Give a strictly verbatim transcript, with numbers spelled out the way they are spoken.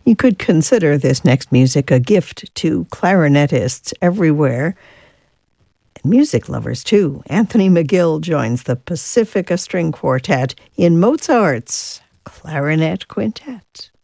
You could consider this next music a gift to clarinetists everywhere, and music lovers too. Anthony McGill joins the Pacifica String Quartet in Mozart's Clarinet Quintet.